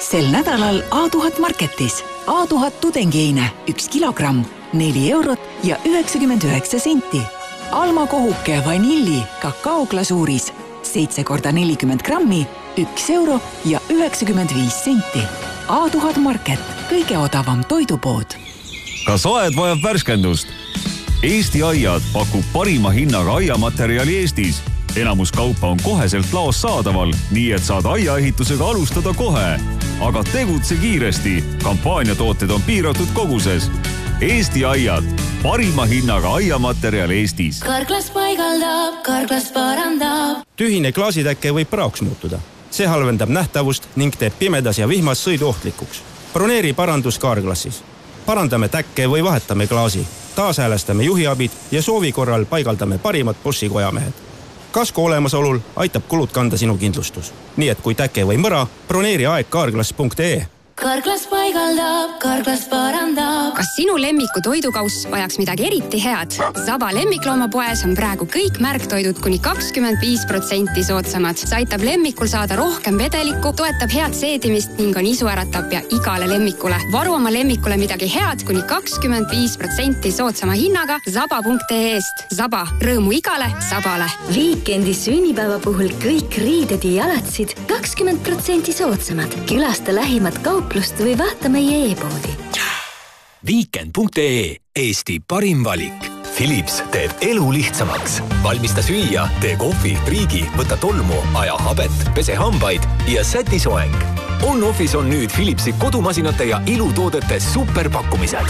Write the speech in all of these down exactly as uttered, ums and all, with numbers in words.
Sel nädalal A tuhat Marketis. A tuhat tudengiine, üks kilogramm, neli eurot ja üheksakümmend üheksa senti. Alma kohuke vanilli kakaoglasuuris, seitse korda nelikümmend grammi, üks euro ja üheksakümmend viis senti. A tuhat Market, kõige odavam toidupood. Kas aed vajab värskendust? Eesti Aiad pakub parima hinnaga aiamaterjali Eestis. Enamus kaupa on koheselt laos saadaval, nii et saad aiaehitusega alustada kohe. Aga tegutse kiiresti. Kampaaniatooted on piiratud koguses. Eesti Aiad, parima hinnaga aiamaterjal Eestis. Karklas paigaldab, Karklas parandab. Tühine klaasitäkke võib praoks muutuda. See halvendab nähtavust ning teeb pimedas ja vihmas sõidu ohtlikuks. Broneeri parandus Karklassis. Parandame täkke või vahetame klaasi. Taashäälestame juhiabid ja soovi korral paigaldame parimad Boschi kojamehed. Kasko olemasolul aitab kulud kanda sinu kindlustus. Nii et kui täke või mõra, broneeri aeg karklas punkt ee. Karklas paigaldab, Karklas parandab. Kas sinu lemmiku toidukauss vajaks midagi eriti head? Saba lemmikloomapoes on praegu kõik märktoidud kuni kakskümmend viis protsenti soodsamad. See aitab lemmikul saada rohkem vedelikku, toetab head seedimist ning on isuäratapja igale lemmikule. Varu oma lemmikule midagi head kuni kakskümmend viis protsenti soodsama hinnaga saba punkt ee-st. Saba, rõõmu igale sabale. Viikendi sünnipäeva puhul kõik riided ja jalatsid kakskümmend protsenti soodsamad. Külasta lähimat kaup Plust või vaata meie e-poodi. Viikend punkt ee, Eesti parim valik. Philips teeb elu lihtsamaks. Valmista süüa, tee kohvi, priigi, võta tolmu, aja habet, pese hambaid ja säti soeng. On-Office on nüüd Philipsi kodumasinate ja ilutoodete superpakkumised.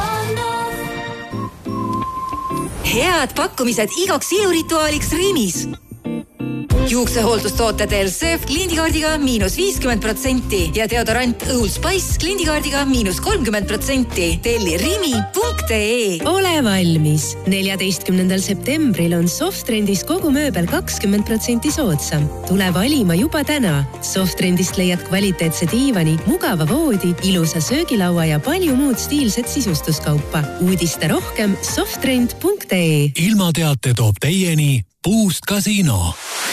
Head pakkumised igaks ilurituaaliks Rimis. Juuksehooldustooted Elsev kliendikaardiga miinus viiskümmend protsenti ja deodorant Old Spice kliendikaardiga miinus kolmkümmend protsenti. Telli rimi punkt ee. Ole valmis. neljateistkümnendal septembril on Softrendis kogu mööbel kakskümmend protsenti soodsam. Tule valima juba täna. Softrendist leiad kvaliteetse diivani, mugava voodi, ilusa söögilaua ja palju muud stiilset sisustuskaupa. Uudiste rohkem softrend punkt ee. Ilmateate toob teieni Boost Casino.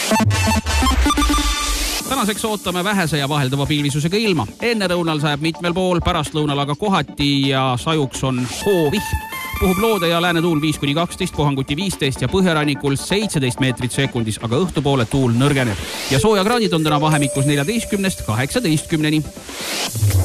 Tänaseks ootame vähese ja vahelduva pilvisusega ilma. Enne lõunal sajab mitmel pool, pärast lõunal aga kohati ja sajuks on hoovihm. Puhub loode ja lääne tuul viis kuni kaksteist, puhanguti viisteist ja põhjarannikul seitseteist meetrit sekundis, aga õhtupoole tuul nõrgeneb. Ja soojakraadid on täna vahemikus neljateistkümnest kaheksateistkümneni.